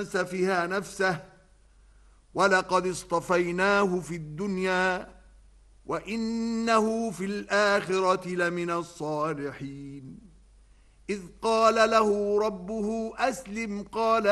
سفه نفسه ولقد اصطفيناه في الدنيا وإنه في الآخرة لمن الصالحين إذ قال له ربه أسلم قال